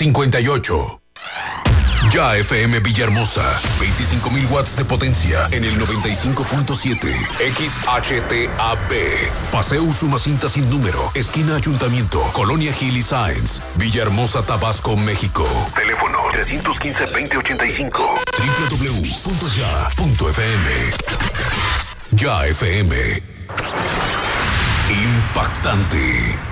58. Ya FM Villahermosa, 25,000 watts de potencia en el 95.7. XHTAB. Paseo Usumacinta sin número, esquina Ayuntamiento, Colonia Gil y Sáenz, Villahermosa, Tabasco, México. Teléfono 315-2085. www.ya.fm. Ya FM. Impactante.